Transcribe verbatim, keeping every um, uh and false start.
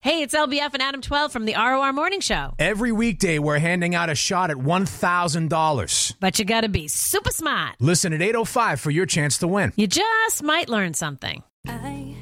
Hey, it's L B F and Adam twelve from the R O R Morning Show. Every weekday, we're handing out a shot at one thousand dollars. But you gotta be super smart. Listen at eight oh five for your chance to win. You just might learn something. I